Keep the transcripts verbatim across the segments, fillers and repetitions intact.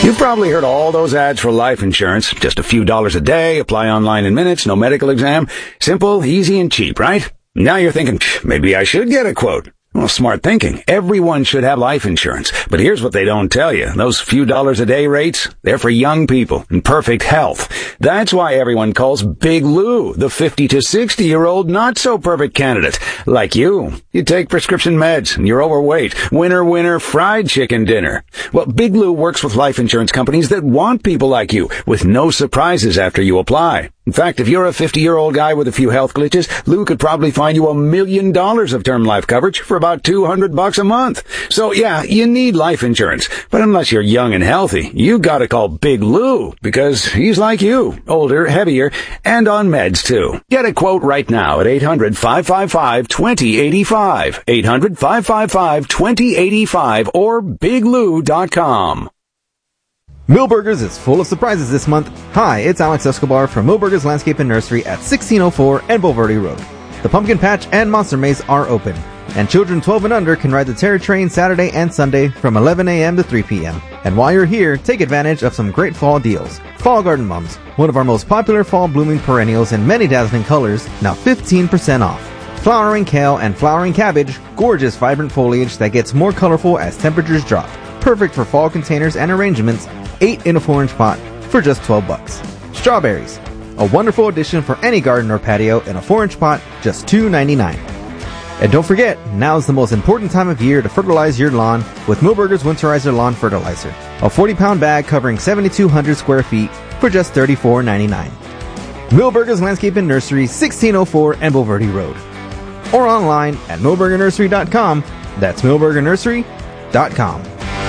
You've probably heard all those ads for life insurance. Just a few dollars a day, apply online in minutes, no medical exam. Simple, easy, and cheap, right? Now you're thinking, maybe I should get a quote. Well, smart thinking. Everyone should have life insurance. But here's what they don't tell you. Those few dollars a day rates, they're for young people in perfect health. That's why everyone calls Big Lou the fifty to sixty year old not so perfect candidate. Like you. You take prescription meds and you're overweight. Winner, winner, fried chicken dinner. Well, Big Lou works with life insurance companies that want people like you with no surprises after you apply. In fact, if you're a fifty-year-old guy with a few health glitches, Lou could probably find you a million dollars of term life coverage for about two hundred bucks a month. So yeah, you need life insurance. But unless you're young and healthy, you gotta call Big Lou because he's like you, older, heavier, and on meds too. Get a quote right now at eight hundred, five five five, two zero eight five, eight hundred, five five five, two zero eight five, or big lou dot com. Millburgers is full of surprises this month. Hi, it's Alex Escobar from Millburgers Landscape and Nursery at sixteen oh four Enville Verde Road. The Pumpkin Patch and Monster Maze are open, and children twelve and under can ride the Terror Train Saturday and Sunday from eleven a.m. to three p.m. And while you're here, take advantage of some great fall deals. Fall Garden Mums, one of our most popular fall blooming perennials in many dazzling colors, now fifteen percent off. Flowering kale and flowering cabbage, gorgeous vibrant foliage that gets more colorful as temperatures drop. Perfect for fall containers and arrangements, eight in a four inch pot for just twelve bucks. Strawberries, a wonderful addition for any garden or patio in a four inch pot, just two ninety-nine. And don't forget, now is the most important time of year to fertilize your lawn with Millburgers Winterizer Lawn Fertilizer, a forty pound bag covering seventy-two hundred square feet for just thirty-four ninety-nine. Millburgers Landscape and Nursery, sixteen oh four Enville Verde Road, or online at millburger nursery dot com. That's millburger nursery dot com.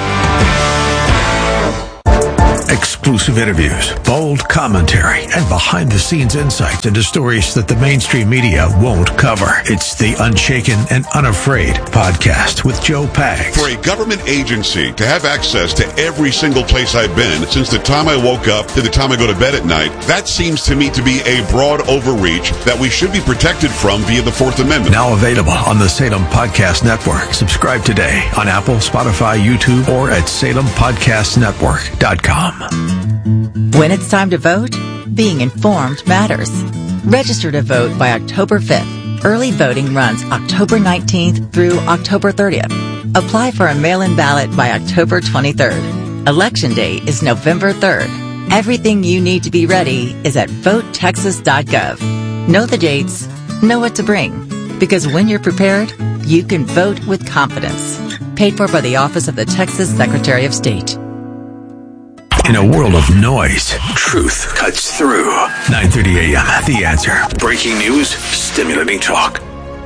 Exclusive interviews, bold commentary, and behind-the-scenes insights into stories that the mainstream media won't cover. It's the Unshaken and Unafraid podcast with Joe Pags. For a government agency to have access to every single place I've been since the time I woke up to the time I go to bed at night, that seems to me to be a broad overreach that we should be protected from via the Fourth Amendment. Now available on the Salem Podcast Network. Subscribe today on Apple, Spotify, YouTube, or at salem podcast network dot com. When it's time to vote, being informed matters. Register to vote by October fifth. Early voting runs October nineteenth through October thirtieth. Apply for a mail-in ballot by October twenty-third. Election day is November third. Everything you need to be ready is at vote texas dot gov. Know the dates, know what to bring, because when you're prepared, you can vote with confidence. Paid for by the Office of the Texas Secretary of State. In a world of noise, truth cuts through. nine thirty a.m. The Answer. Breaking news, stimulating talk.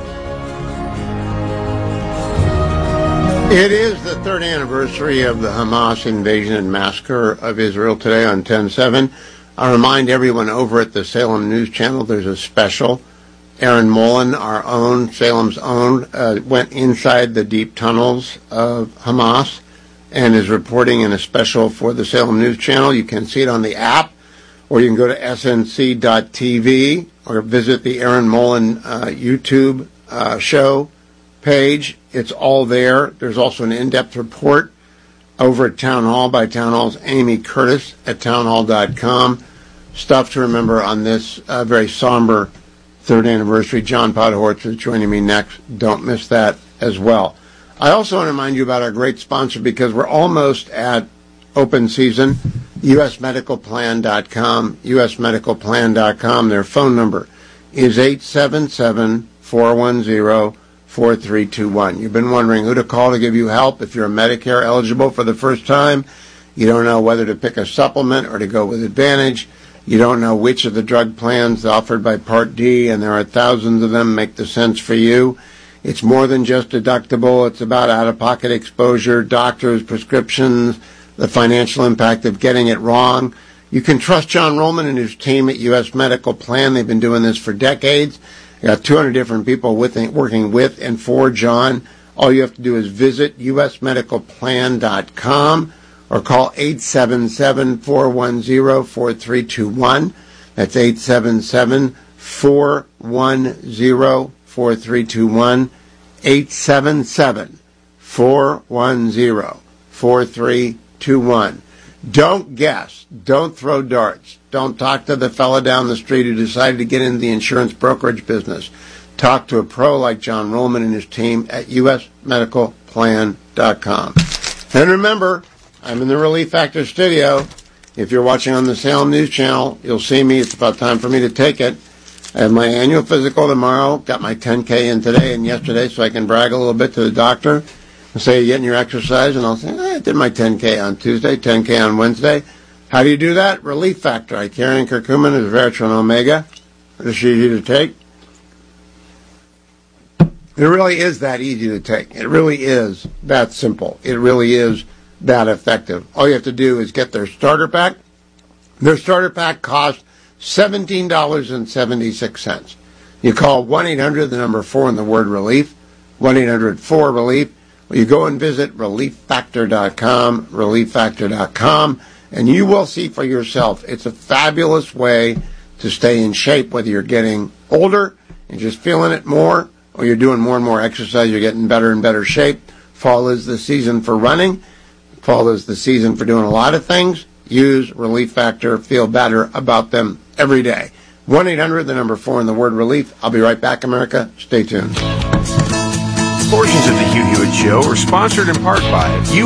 It is the third anniversary of the Hamas invasion and massacre of Israel today on ten seven. I remind everyone over at the Salem News Channel there's a special. Aaron Mullen, our own, Salem's own, uh, went inside the deep tunnels of Hamas and is reporting in a special for the Salem News Channel. You can see it on the app, or you can go to S N C dot T V or visit the Aaron Mullen uh, YouTube uh, show page. It's all there. There's also an in-depth report over at Town Hall by Town Hall's Amy Curtis at town hall dot com. Stuff to remember on this uh, very somber third anniversary. John Podhortz is joining me next. Don't miss that as well. I also want to remind you about our great sponsor because we're almost at open season, U S medical plan dot com, U S medical plan dot com. Their phone number is eight seven seven, four one zero, four three two one. You've been wondering who to call to give you help if you're Medicare eligible for the first time. You don't know whether to pick a supplement or to go with Advantage. You don't know which of the drug plans offered by Part D, and there are thousands of them, make the sense for you. It's more than just deductible. It's about out-of-pocket exposure, doctors, prescriptions, the financial impact of getting it wrong. You can trust John Rollman and his team at U S Medical Plan. They've been doing this for decades. They got two hundred different people with, working with and for John. All you have to do is visit U S medical plan dot com or call eight seven seven, four one zero, four three two one. That's eight seven seven, four one zero, four three two one. eight seven seven, four one zero, four three two one. Don't guess. Don't throw darts. Don't talk to the fella down the street who decided to get into the insurance brokerage business. Talk to a pro like John Ruhlman and his team at U S medical plan dot com. And remember, I'm in the Relief Factor studio. If you're watching on the Salem News Channel, you'll see me. It's about time for me to take it. I have my annual physical tomorrow. Got my ten K in today and yesterday, so I can brag a little bit to the doctor and say, you're getting your exercise? And I'll say, eh, I did my ten K on Tuesday, ten K on Wednesday. How do you do that? Relief Factor. Icarian curcumin is Veritron Omega. It's easy to take. It really is that easy to take. It really is that simple. It really is that effective. All you have to do is get their starter pack. Their starter pack costs seventeen dollars and seventy-six cents. You call one eight hundred, the number four, and the word relief, one eight hundred four relief. Well, you go and visit relief factor dot com, relief factor dot com, and you will see for yourself. It's a fabulous way to stay in shape, whether you're getting older and just feeling it more, or you're doing more and more exercise, you're getting better and better shape. Fall is the season for running. Fall is the season for doing a lot of things. Use Relief Factor. Feel better about them every day. one eight hundred, the number four, and the word relief. I'll be right back, America. Stay tuned. Portions of the Hugh Hewitt Show are sponsored in part by U